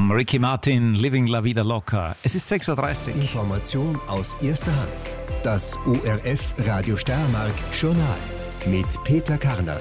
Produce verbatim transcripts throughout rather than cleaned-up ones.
Album Ricky Martin, Living La Vida Loca. Es ist sechs Uhr dreißig. Information aus erster Hand. Das O R F Radio Steiermark Journal mit Peter Karner.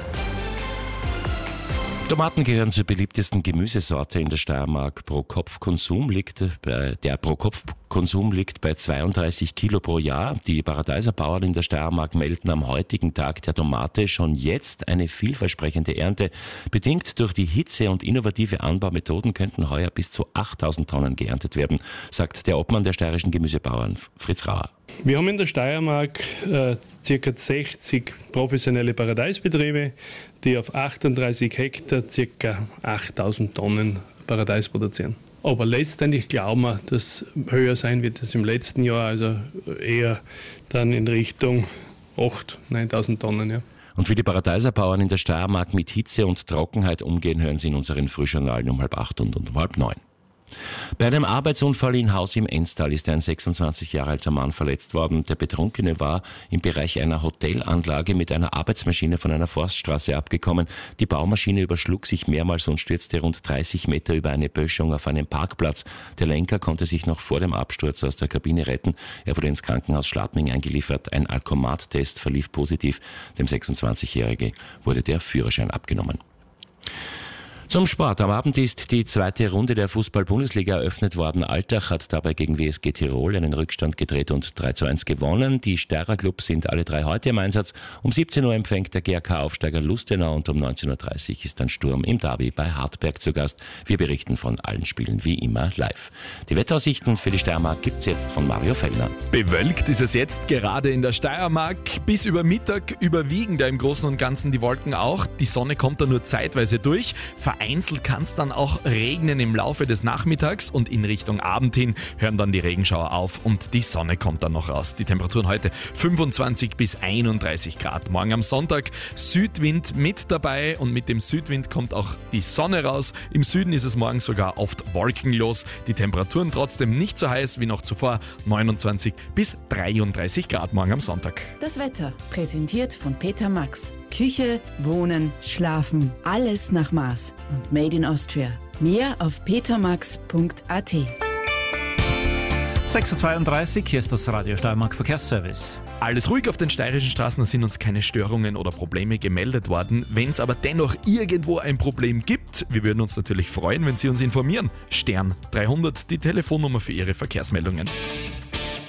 Tomaten gehören zur beliebtesten Gemüsesorte in der Steiermark. Pro-Kopf-Konsum liegt bei, der Pro-Kopf-Konsum liegt bei zweiunddreißig Kilo pro Jahr. Die Paradeiser Bauern in der Steiermark melden am heutigen Tag der Tomate schon jetzt eine vielversprechende Ernte. Bedingt durch die Hitze und innovative Anbaumethoden könnten heuer bis zu achttausend Tonnen geerntet werden, sagt der Obmann der steirischen Gemüsebauern, Fritz Rauer. Wir haben in der Steiermark äh, ca. sechzig professionelle Paradeisbetriebe, die auf achtunddreißig Hektar ca. achttausend Tonnen Paradeis produzieren. Aber letztendlich glauben wir, dass höher sein wird als im letzten Jahr, also eher dann in Richtung achttausend, neuntausend Tonnen. Ja. Und wie die Paradeiser Bauern in der Steiermark mit Hitze und Trockenheit umgehen, hören Sie in unseren Frühjournalen um halb acht und um halb neun. Bei einem Arbeitsunfall in Haus im Enstal ist ein sechsundzwanzig Jahre alter Mann verletzt worden. Der Betrunkene war im Bereich einer Hotelanlage mit einer Arbeitsmaschine von einer Forststraße abgekommen. Die Baumaschine überschlug sich mehrmals und stürzte rund dreißig Meter über eine Böschung auf einen Parkplatz. Der Lenker konnte sich noch vor dem Absturz aus der Kabine retten. Er wurde ins Krankenhaus Schladming eingeliefert. Ein Alkomat-Test verlief positiv. Dem sechsundzwanzigjährigen wurde der Führerschein abgenommen. Zum Sport. Am Abend ist die zweite Runde der Fußball-Bundesliga eröffnet worden. Altach hat dabei gegen W S G Tirol einen Rückstand gedreht und drei zu eins gewonnen. Die Steirer Clubs sind alle drei heute im Einsatz. Um siebzehn Uhr empfängt der G A K-Aufsteiger Lustenau und um neunzehn Uhr dreißig ist dann Sturm im Derby bei Hartberg zu Gast. Wir berichten von allen Spielen wie immer live. Die Wetteraussichten für die Steiermark gibt's jetzt von Mario Fellner. Bewölkt ist es jetzt gerade in der Steiermark. Bis über Mittag überwiegen da im Großen und Ganzen die Wolken auch. Die Sonne kommt da nur zeitweise durch. Vereinzelt kann es dann auch regnen im Laufe des Nachmittags und in Richtung Abend hin hören dann die Regenschauer auf und die Sonne kommt dann noch raus. Die Temperaturen heute fünfundzwanzig bis einunddreißig Grad. Morgen am Sonntag Südwind mit dabei und mit dem Südwind kommt auch die Sonne raus. Im Süden ist es morgen sogar oft wolkenlos. Die Temperaturen trotzdem nicht so heiß wie noch zuvor. neunundzwanzig bis dreiunddreißig Grad morgen am Sonntag. Das Wetter präsentiert von Peter Max. Küche, Wohnen, Schlafen, alles nach Maß und Made in Austria. Mehr auf petermax punkt a t. sechs Uhr zweiunddreißig, hier ist das Radio Steiermark Verkehrsservice. Alles ruhig auf den steirischen Straßen, da sind uns keine Störungen oder Probleme gemeldet worden. Wenn es aber dennoch irgendwo ein Problem gibt, wir würden uns natürlich freuen, wenn Sie uns informieren. Stern dreihundert, die Telefonnummer für Ihre Verkehrsmeldungen.